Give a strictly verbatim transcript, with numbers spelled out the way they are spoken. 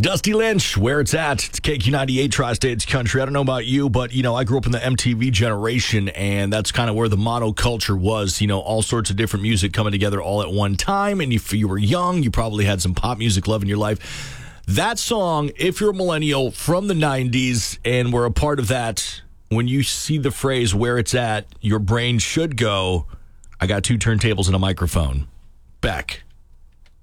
Dusty Lynch, where it's at. It's K Q ninety-eight, Tri-States Country. I don't know about you, but, you know, I grew up in the M T V generation, and that's kind of where the monoculture was. You know, all sorts of different music coming together all at one time. And if you were young, you probably had some pop music love in your life. That song, if you're a millennial from the nineties and were a part of that, when you see the phrase where it's at, your brain should go, I got two turntables and a microphone. Beck.